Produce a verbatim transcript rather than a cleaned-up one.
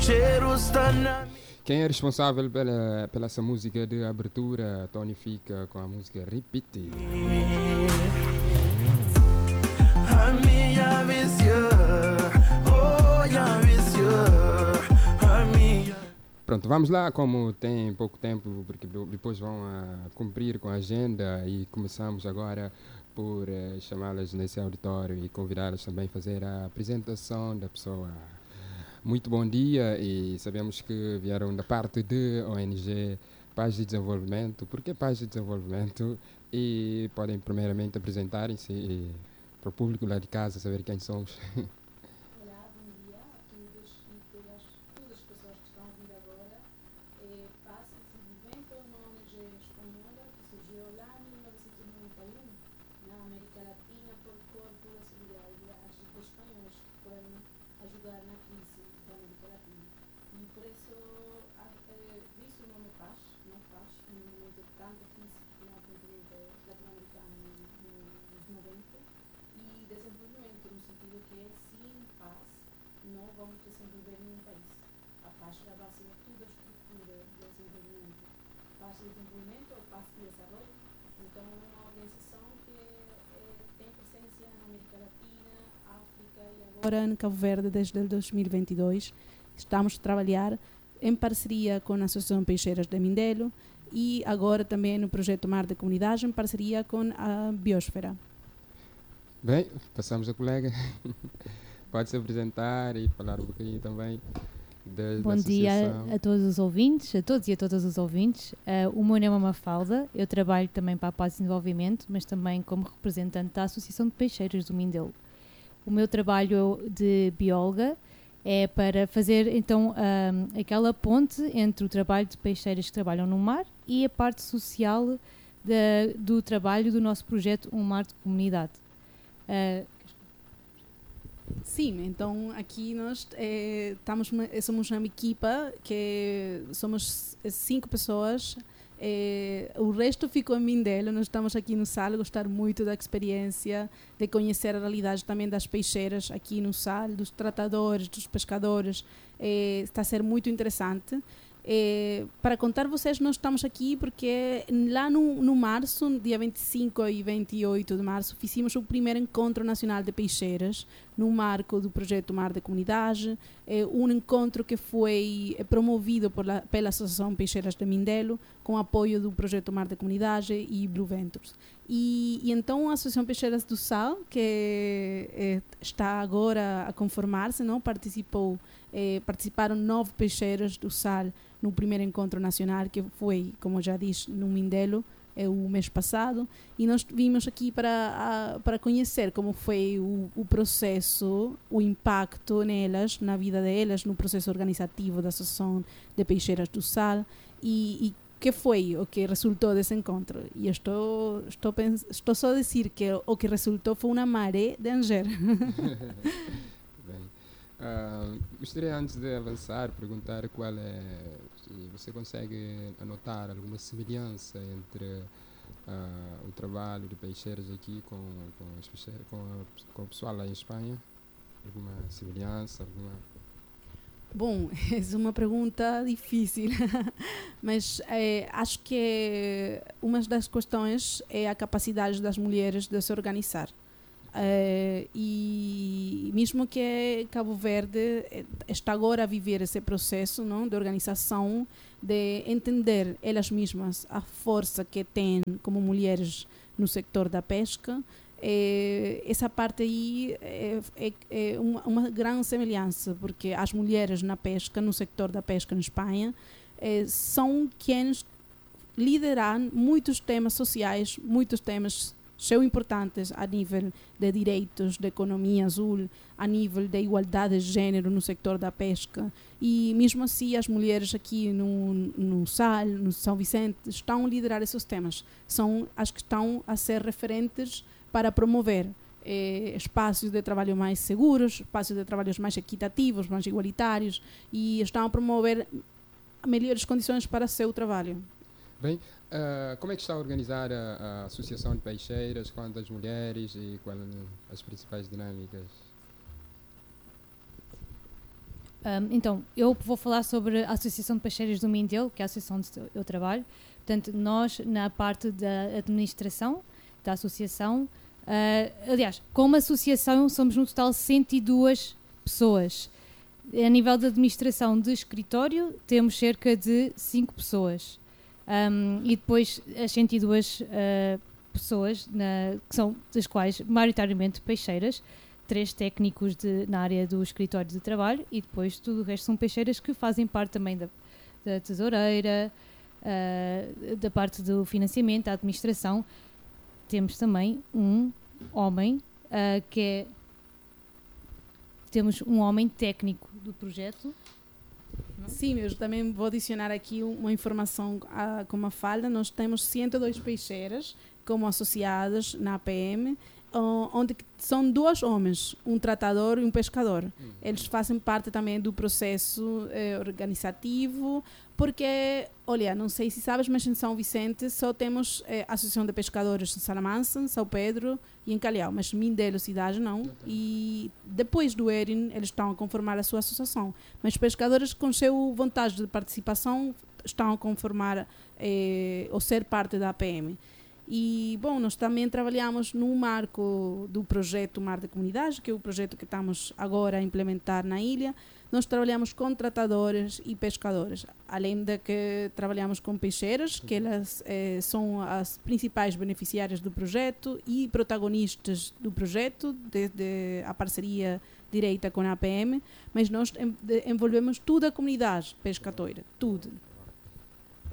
cheiro está na... Quem é responsável pela, pela essa música de abertura? Tony fica com a música Repeat. A minha visão, oh, a visão, a minha... Pronto, vamos lá, como tem pouco tempo, porque depois vão a cumprir com a agenda e começamos agora por uh, chamá-las nesse auditório e convidá-las também a fazer a apresentação da pessoa. Muito bom dia, e sabemos que vieram da parte de O N G Paz e Desenvolvimento. Por que Paz e Desenvolvimento? E podem primeiramente apresentarem-se para o público lá de casa saber quem somos. Olá, bom dia a todos e todas, todas as pessoas que estão a ouvir agora. É, Paz e Desenvolvimento é uma O N G espanhola que surgiu lá em mil novecentos e noventa e um na América Latina por corpo da solidariedade dos espanhóis que foram ajudar na crise da América Latina. E por isso, a, é, visto o nome Paz, não Paz, em um momento de tanta crise que no continente latino-americano nos noventa, e desenvolvimento no sentido que sem paz não vamos desenvolver nenhum país. A paz é a base de toda a estrutura de desenvolvimento. Paz e desenvolvimento ou paz e desarrollo. Então é uma organização que eh, tem presença na América Latina, África e agora em Cabo Verde desde dois mil e vinte e dois. Estamos a trabalhar em parceria com a Associação Peixeiras de Mindelo e agora também no projeto Mar da Comunidade em parceria com a Biosfera. Bem, passamos a colega. Pode se apresentar e falar um bocadinho também da, Bom da dia associação. a todos os ouvintes, a todos e a todas os ouvintes. Uh, o meu nome é Mafalda, eu trabalho também para a Paz e Desenvolvimento, mas também como representante da Associação de Peixeiras do Mindelo. O meu trabalho de bióloga é para fazer então um, aquela ponte entre o trabalho de peixeiras que trabalham no mar e a parte social de, do trabalho do nosso projeto Um Mar de Comunidade. Uh, Sim, então aqui nós eh, estamos, somos uma equipa que somos cinco pessoas. Eh, o resto ficou em Mindelo. Nós estamos aqui no Sal, gostar muito da experiência, de conhecer a realidade também das peixeiras aqui no Sal, dos tratadores, dos pescadores. Eh, está a ser muito interessante. Eh, para contar vocês, nós estamos aqui porque lá no, no março, dia vinte e cinco e vinte e oito de março, fizemos o primeiro encontro nacional de peixeiras no marco do projeto Mar da Comunidade, eh, um encontro que foi promovido por la, pela Associação Peixeiras de Mindelo com apoio do projeto Mar da Comunidade e Blue Ventures. E, e então a Associação Peixeiras do Sal, que eh, está agora a conformar-se, não participou, eh, participaram nove peixeiras do Sal no primeiro encontro nacional, que foi, como já disse, no Mindelo, é, o mês passado, e nós vimos aqui para, a, para conhecer como foi o, o processo, o impacto nelas, na vida delas, no processo organizativo da Associação de Peixeiras do Sal, e, e que foi o que resultou desse encontro. E eu estou, estou, pens- estou só a dizer que o que resultou foi uma maré de Anger. Bem, uh, gostaria antes de avançar perguntar qual é, se você consegue anotar alguma semelhança entre uh, o trabalho de peixeiros aqui com, com, as peixeiras, com, a, com o pessoal lá em Espanha? Alguma semelhança, alguma... Bom, é uma pergunta difícil, mas é, acho que uma das questões é a capacidade das mulheres de se organizar. É, e mesmo que Cabo Verde está agora a viver esse processo, não, de organização, de entender elas mesmas a força que têm como mulheres no sector da pesca, É, essa parte aí é, é, é uma, uma grande semelhança, porque as mulheres na pesca, no sector da pesca na Espanha, é, são quem lideram muitos temas sociais, muitos temas são importantes a nível de direitos, de economia azul, a nível de igualdade de género no sector da pesca. E mesmo assim as mulheres aqui no, no Sal, no São Vicente, estão a liderar esses temas. São as que estão a ser referentes para promover eh, espaços de trabalho mais seguros, espaços de trabalho mais equitativos, mais igualitários, e estão a promover melhores condições para o seu trabalho. Bem, uh, como é que está a organizar a, a Associação de Peixeiras, quantas mulheres e quais as principais dinâmicas? Um, então, eu vou falar sobre a Associação de Peixeiras do Mindelo, que é a associação onde eu trabalho. Portanto, nós, na parte da administração da associação, uh, aliás, como associação, somos no total cento e duas pessoas. A nível de administração de escritório, temos cerca de cinco pessoas. Um, e depois as cento e duas uh, pessoas, na, que são das quais maioritariamente peixeiras, três técnicos de, na área do escritório de trabalho, e depois tudo o resto são peixeiras que fazem parte também da, da tesoureira, uh, da parte do financiamento, da administração. Temos também um homem uh, que é... Temos um homem técnico do projeto. Sim, eu também vou adicionar aqui uma informação a, com uma falha. Nós temos cento e dois peixeiras como associadas na A P M, onde são dois homens, um tratador e um pescador. Uhum. Eles fazem parte também do processo eh, organizativo, porque, olha, não sei se sabes, mas em São Vicente só temos eh, a Associação de Pescadores em Salamanca, São Pedro e em Calhau, mas Mindelo, cidade, não. Uhum. E depois do E R I N, eles estão a conformar a sua associação. Mas pescadores com seu vontade de participação estão a conformar eh, ou ser parte da A P M. E, bom, nós também trabalhamos no marco do projeto Mar de Comunidade, que é o projeto que estamos agora a implementar na ilha. Nós trabalhamos com tratadores e pescadores, além de que trabalhamos com peixeiras, que elas eh, são as principais beneficiárias do projeto e protagonistas do projeto, desde a parceria direita com a A P M, mas nós envolvemos toda a comunidade pescatória, tudo.